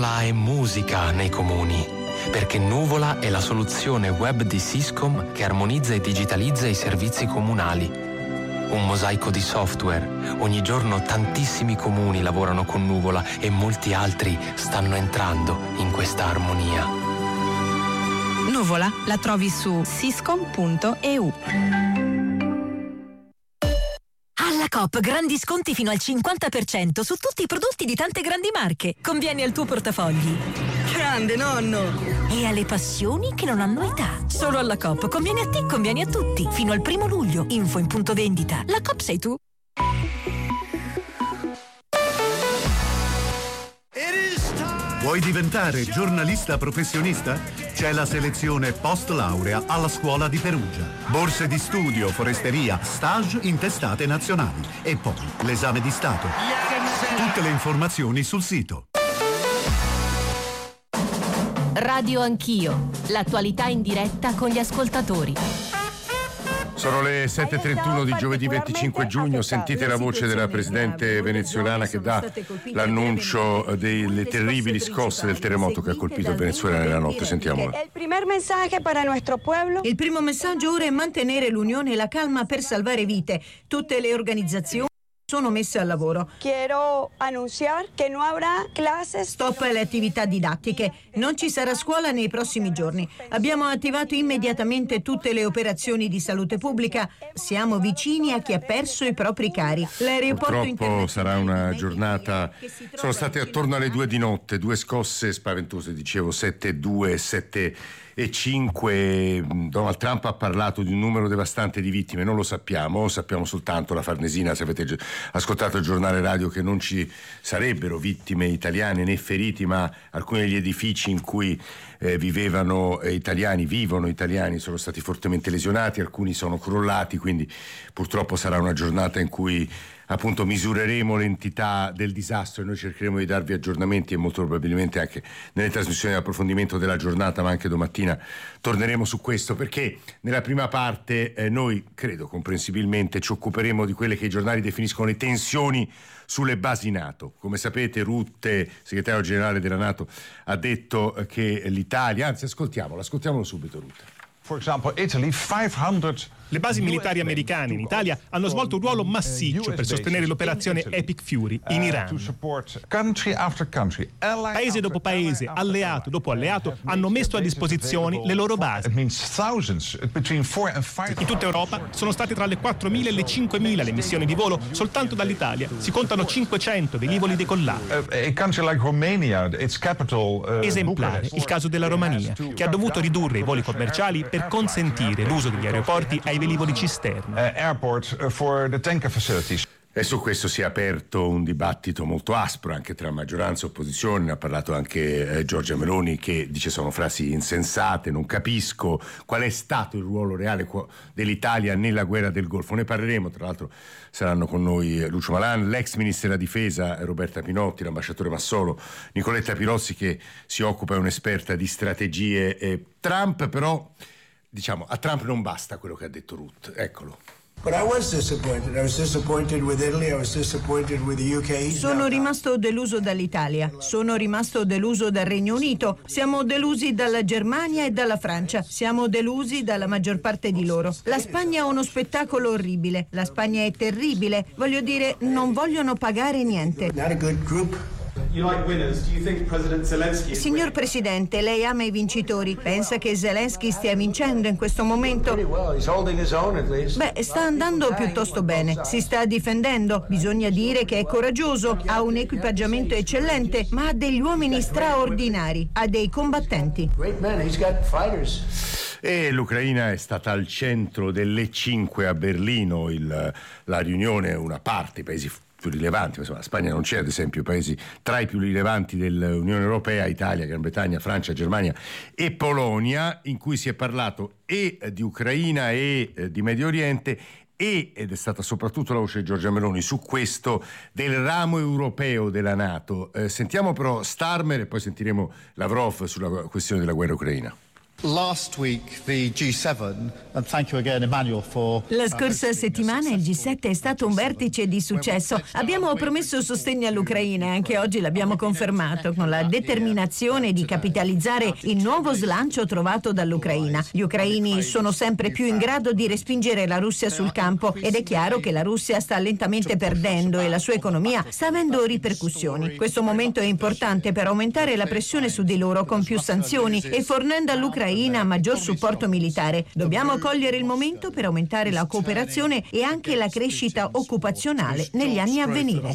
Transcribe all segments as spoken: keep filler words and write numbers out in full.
Nuvola è musica nei comuni, perché Nuvola è la soluzione web di Siscom che armonizza e digitalizza i servizi comunali. Un mosaico di software. Ogni giorno tantissimi comuni lavorano con Nuvola e molti altri stanno entrando in questa armonia. Nuvola la trovi su siscom punto e u. Alla Coop grandi sconti fino al cinquanta per cento su tutti i prodotti di tante grandi marche. Convieni al tuo portafogli. Grande nonno! E alle passioni che non hanno età. Solo alla Coop. Conviene a te, conviene a tutti. Fino al primo luglio. Info in punto vendita. La Coop sei tu. Vuoi diventare giornalista professionista? C'è la selezione post laurea alla Scuola di Perugia. Borse di studio, foresteria, stage in testate nazionali e poi l'esame di Stato. Tutte le informazioni sul sito. Radio Anch'io, l'attualità in diretta con gli ascoltatori. Sono le sette e trentuno di giovedì venticinque giugno, sentite la voce della presidente venezuelana che dà l'annuncio delle terribili scosse del terremoto che ha colpito il Venezuela nella notte. Sentiamola. Il primo messaggio ora è mantenere l'unione e la calma per salvare vite. Tutte le organizzazioni sono messe al lavoro. Stop alle attività didattiche. Non ci sarà scuola nei prossimi giorni. Abbiamo attivato immediatamente tutte le operazioni di salute pubblica. Siamo vicini a chi ha perso i propri cari. L'aeroporto Purtroppo sarà una giornata. Sono state attorno alle due di notte, due scosse spaventose, dicevo sette e due, sette e cinque. Donald Trump ha parlato di un numero devastante di vittime, non lo sappiamo, sappiamo soltanto la Farnesina, se avete ascoltato il giornale radio, che non ci sarebbero vittime italiane né feriti, ma alcuni degli edifici in cui eh, vivevano eh, italiani, vivono italiani, sono stati fortemente lesionati, alcuni sono crollati, quindi purtroppo sarà una giornata in cui appunto misureremo l'entità del disastro e noi cercheremo di darvi aggiornamenti e molto probabilmente anche nelle trasmissioni di approfondimento della giornata, ma anche domattina torneremo su questo, perché nella prima parte eh, noi, credo comprensibilmente, ci occuperemo di quelle che i giornali definiscono le tensioni sulle basi NATO. Come sapete, Rutte, segretario generale della NATO, ha detto che l'Italia, anzi ascoltiamolo, ascoltiamolo subito Rutte. Le basi militari americane in Italia hanno svolto un ruolo massiccio per sostenere l'operazione Epic Fury in Iran. Paese dopo paese, alleato dopo alleato, hanno messo a disposizione le loro basi. In tutta Europa sono state tra le quattromila e le cinquemila le missioni di volo, soltanto dall'Italia si contano cinquecento velivoli decollati. Esemplare il caso della Romania, che ha dovuto ridurre i voli commerciali per consentire l'uso degli aeroporti ai velivoli cisterna. E su questo si è aperto un dibattito molto aspro anche tra maggioranza e opposizione. Ne ha parlato anche eh, Giorgia Meloni, che dice sono frasi insensate, non capisco qual è stato il ruolo reale dell'Italia nella guerra del Golfo. Ne parleremo, tra l'altro saranno con noi Lucio Malan, l'ex ministro della difesa Roberta Pinotti, l'ambasciatore Massolo, Nicoletta Pirozzi, che si occupa, è un'esperta di strategie. Eh, Trump però, diciamo, a Trump non basta quello che ha detto Ruth, eccolo. Sono rimasto deluso dall'Italia, sono rimasto deluso dal Regno Unito, siamo delusi dalla Germania e dalla Francia, siamo delusi dalla maggior parte di loro. La Spagna ha uno spettacolo orribile, la Spagna è terribile, voglio dire, non vogliono pagare niente. Signor Presidente, lei ama i vincitori. Pensa che Zelensky stia vincendo in questo momento? Beh, sta andando piuttosto bene. Si sta difendendo. Bisogna dire che è coraggioso. Ha un equipaggiamento eccellente, ma ha degli uomini straordinari. Ha dei combattenti. E l'Ucraina è stata al centro dell'E cinque a Berlino, il, la riunione, una parte, i paesi più rilevanti, insomma, la Spagna non c'è, ad esempio, paesi tra i più rilevanti dell'Unione Europea, Italia, Gran Bretagna, Francia, Germania e Polonia, in cui si è parlato e di Ucraina e di Medio Oriente e, ed è stata soprattutto la voce di Giorgia Meloni su questo, del ramo europeo della NATO. Eh, sentiamo però Starmer e poi sentiremo Lavrov sulla questione della guerra ucraina. Last week the G seven, and thank you again Emmanuel for La scorsa settimana il G sette è stato un vertice di successo. Abbiamo promesso sostegno all'Ucraina e anche oggi l'abbiamo confermato con la determinazione di capitalizzare il nuovo slancio trovato dall'Ucraina. Gli ucraini sono sempre più in grado di respingere la Russia sul campo ed è chiaro che la Russia sta lentamente perdendo e la sua economia sta avendo ripercussioni. Questo momento è importante per aumentare la pressione su di loro con più sanzioni e fornendo all'Ucraina maggior supporto militare. Dobbiamo cogliere il momento per aumentare la cooperazione e anche la crescita occupazionale negli anni a venire.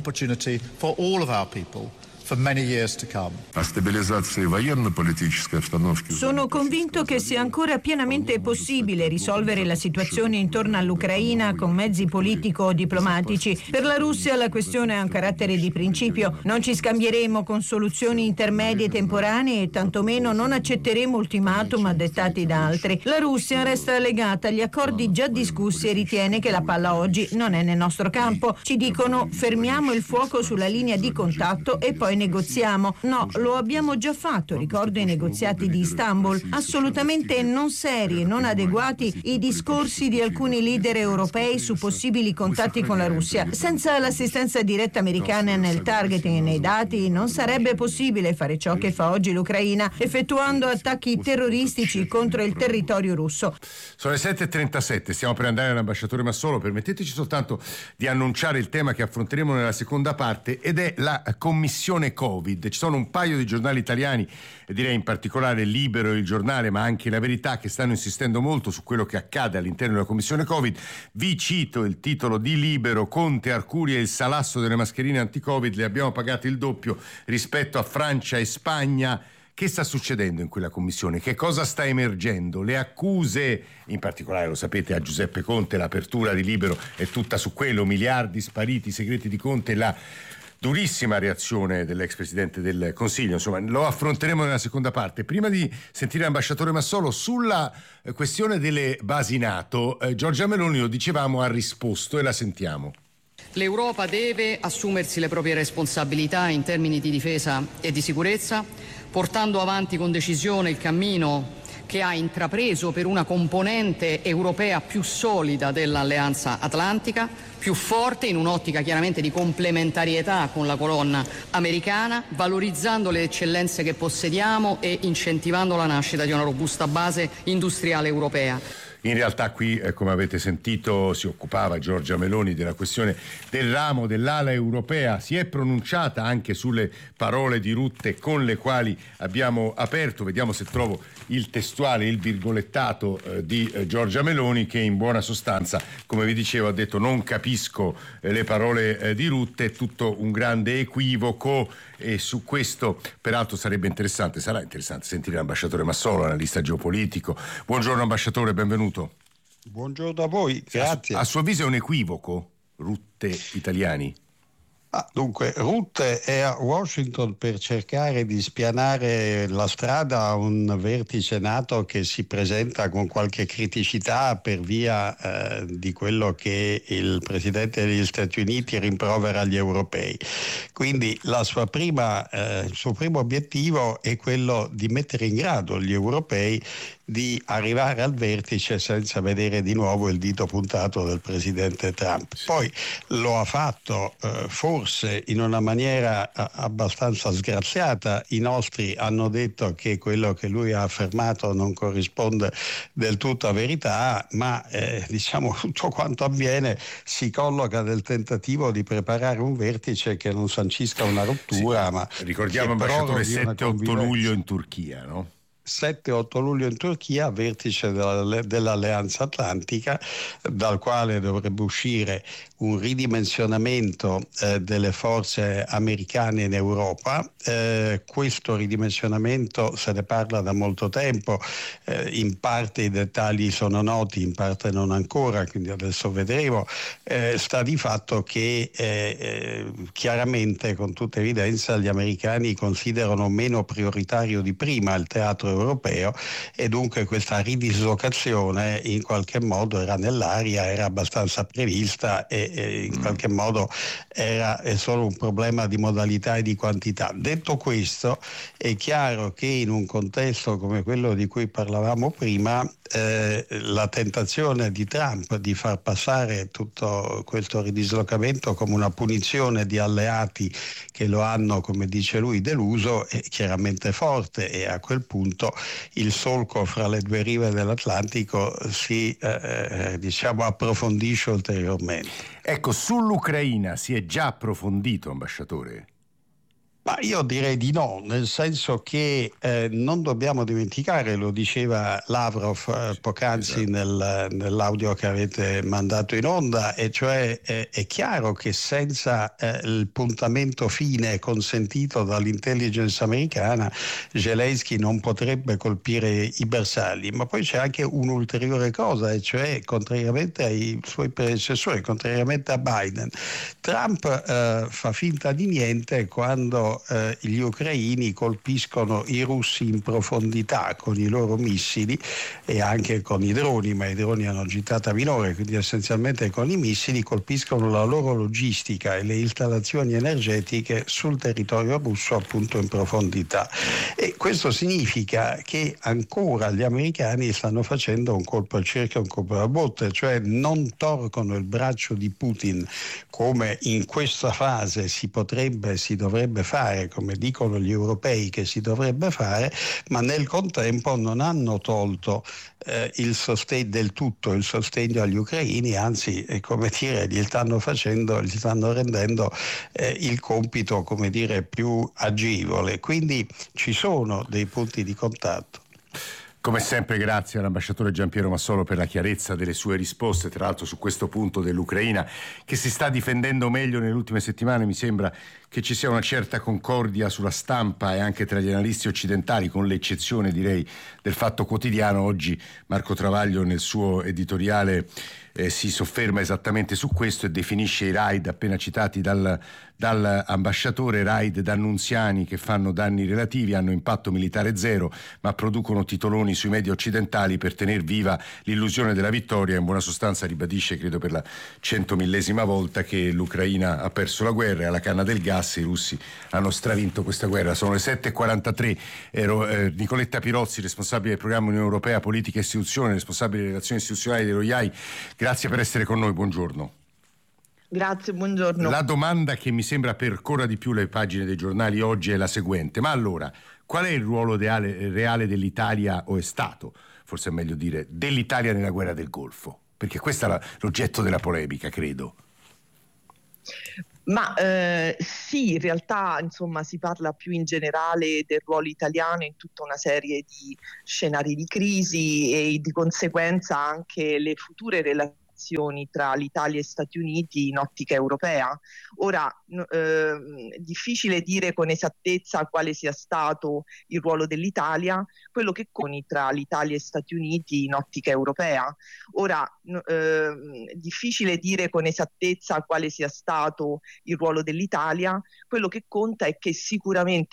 Sono convinto che sia ancora pienamente possibile risolvere la situazione intorno all'Ucraina con mezzi politico-diplomatici. Per la Russia la questione ha un carattere di principio. Non ci scambieremo con soluzioni intermedie temporanee e tantomeno non accetteremo ultimatum dettati da altri. La Russia resta legata agli accordi già discussi e ritiene che la palla oggi non è nel nostro campo. Ci dicono fermiamo il fuoco sulla linea di contatto e poi negoziamo. No, lo abbiamo già fatto, ricordo i negoziati di Istanbul. Assolutamente non seri e non adeguati i discorsi di alcuni leader europei su possibili contatti con la Russia. Senza l'assistenza diretta americana nel targeting e nei dati non sarebbe possibile fare ciò che fa oggi l'Ucraina, effettuando attacchi terroristici contro il territorio russo. Sono le sette e trentasette, stiamo per andare all'ambasciatore Massolo. Permetteteci soltanto di annunciare il tema che affronteremo nella seconda parte ed è la commissione Covid. Ci sono un paio di giornali italiani, e direi in particolare Libero e Il Giornale, ma anche La Verità, che stanno insistendo molto su quello che accade all'interno della commissione Covid. Vi cito il titolo di Libero: Conte, Arcuri e il salasso delle mascherine anti-Covid, le abbiamo pagate il doppio rispetto a Francia e Spagna. Che sta succedendo in quella commissione? Che cosa sta emergendo? Le accuse, in particolare lo sapete a Giuseppe Conte, l'apertura di Libero è tutta su quello, miliardi spariti, segreti di Conte, la durissima reazione dell'ex Presidente del Consiglio. Insomma, lo affronteremo nella seconda parte. Prima di sentire l'ambasciatore Massolo sulla questione delle basi NATO, eh, Giorgia Meloni, lo dicevamo, ha risposto e la sentiamo. L'Europa deve assumersi le proprie responsabilità in termini di difesa e di sicurezza, portando avanti con decisione il cammino che ha intrapreso per una componente europea più solida dell'Alleanza Atlantica, più forte in un'ottica chiaramente di complementarietà con la colonna americana, valorizzando le eccellenze che possediamo e incentivando la nascita di una robusta base industriale europea. In realtà qui, eh, come avete sentito, si occupava Giorgia Meloni della questione del ramo dell'ala europea, si è pronunciata anche sulle parole di Rutte con le quali abbiamo aperto. Vediamo se trovo il testuale, il virgolettato eh, di eh, Giorgia Meloni, che in buona sostanza, come vi dicevo, ha detto: non capisco eh, le parole eh, di Rutte, è tutto un grande equivoco. E su questo peraltro sarebbe interessante, sarà interessante sentire l'ambasciatore Massolo, analista geopolitico. Buongiorno ambasciatore, benvenuto. Buongiorno a voi, grazie. A, a suo avviso è un equivoco, Rutte italiani? Ah, dunque, Rutte è a Washington per cercare di spianare la strada a un vertice NATO che si presenta con qualche criticità per via eh, di quello che il Presidente degli Stati Uniti rimprovera agli europei. Quindi la sua prima, eh, il suo primo obiettivo è quello di mettere in grado gli europei di arrivare al vertice senza vedere di nuovo il dito puntato del presidente Trump. Poi lo ha fatto eh, forse in una maniera a- abbastanza sgraziata. I nostri hanno detto che quello che lui ha affermato non corrisponde del tutto a verità, ma eh, diciamo tutto quanto avviene si colloca nel tentativo di preparare un vertice che non sancisca una rottura. Sì, ma ricordiamo ambasciatore sette otto luglio in Turchia, no? sette otto luglio in Turchia, vertice della, dell'Alleanza Atlantica, dal quale dovrebbe uscire un ridimensionamento eh, delle forze americane in Europa. Eh, questo ridimensionamento se ne parla da molto tempo, eh, in parte i dettagli sono noti, in parte non ancora, quindi adesso vedremo. Eh, sta di fatto che eh, eh, chiaramente, con tutta evidenza, gli americani considerano meno prioritario di prima il teatro europeo e dunque questa ridislocazione in qualche modo era nell'aria, era abbastanza prevista e che eh, in qualche modo era è solo un problema di modalità e di quantità. Detto questo, è chiaro che in un contesto come quello di cui parlavamo prima, eh, la tentazione di Trump di far passare tutto questo ridislocamento come una punizione di alleati che lo hanno, come dice lui, deluso è chiaramente forte, e a quel punto il solco fra le due rive dell'Atlantico si eh, diciamo approfondisce ulteriormente. Ecco, sull'Ucraina si è già approfondito, ambasciatore? Ma io direi di no, nel senso che eh, non dobbiamo dimenticare, lo diceva Lavrov eh, poc'anzi esatto. nel, nell'audio che avete mandato in onda, e cioè eh, è chiaro che senza eh, il puntamento fine consentito dall'intelligence americana, Zelensky non potrebbe colpire i bersagli. Ma poi c'è anche un'ulteriore cosa, e cioè, contrariamente ai suoi predecessori, contrariamente a Biden, Trump eh, fa finta di niente quando Eh, gli ucraini colpiscono i russi in profondità con i loro missili e anche con i droni, ma i droni hanno gittata minore, quindi essenzialmente con i missili colpiscono la loro logistica e le installazioni energetiche sul territorio russo, appunto in profondità. E questo significa che ancora gli americani stanno facendo un colpo al cerchio e un colpo alla botte, cioè non torcono il braccio di Putin come in questa fase si potrebbe, si dovrebbe fare, come dicono gli europei che si dovrebbe fare, ma nel contempo non hanno tolto eh, il sostegno del tutto, il sostegno agli ucraini, anzi è come dire gli stanno facendo, gli stanno rendendo eh, il compito, come dire, più agevole. Quindi ci sono dei punti di contatto. Come sempre grazie all'ambasciatore Giampiero Massolo per la chiarezza delle sue risposte, tra l'altro su questo punto dell'Ucraina che si sta difendendo meglio nelle ultime settimane. Mi sembra che ci sia una certa concordia sulla stampa e anche tra gli analisti occidentali, con l'eccezione direi del Fatto Quotidiano. Oggi Marco Travaglio nel suo editoriale eh, si sofferma esattamente su questo e definisce i raid appena citati dal dall'ambasciatore, raid dannunziani che fanno danni relativi, hanno impatto militare zero, ma producono titoloni sui media occidentali per tener viva l'illusione della vittoria. In buona sostanza ribadisce, credo per la centomillesima volta, che l'Ucraina ha perso la guerra, è alla canna del gas, i russi hanno stravinto questa guerra. Sono le sette e quarantatré. Ero eh, Nicoletta Pirozzi, responsabile del programma Unione Europea Politica e Istituzione, responsabile delle relazioni istituzionali dello I A I. Grazie per essere con noi, buongiorno. Grazie, buongiorno. La domanda che mi sembra percorra di più le pagine dei giornali oggi è la seguente: ma allora, qual è il ruolo reale, reale dell'Italia, o è stato, forse è meglio dire, dell'Italia nella guerra del Golfo? Perché questo è l'oggetto della polemica, credo. Ma eh, sì, in realtà insomma si parla più in generale del ruolo italiano in tutta una serie di scenari di crisi e di conseguenza anche le future relazioni tra l'Italia e Stati Uniti in ottica europea. Ora, eh, difficile dire con esattezza quale sia stato il ruolo dell'Italia, quello che coni tra l'Italia e Stati Uniti in ottica europea. Ora, eh, difficile dire con esattezza quale sia stato il ruolo dell'Italia, quello che conta è che sicuramente